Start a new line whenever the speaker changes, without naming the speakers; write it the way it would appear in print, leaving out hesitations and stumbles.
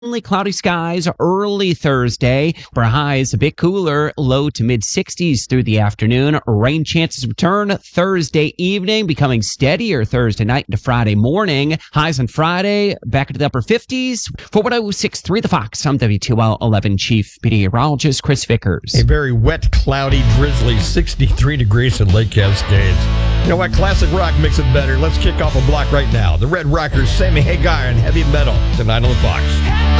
Only cloudy skies early Thursday. For highs a bit cooler, low to mid 60s through the afternoon. Rain chances return Thursday evening, becoming steadier Thursday night into Friday morning. Highs on Friday back into the upper 50s. For 106.3 The Fox, I'm WTOL 11 Chief Meteorologist Chris Vickers.
A very wet, cloudy, drizzly 63 degrees in Lake Cascades. You know what? Classic rock makes it better. Let's kick off a block right now. The Red Rockers, Sammy Hagar, and Heavy Metal tonight on The Fox.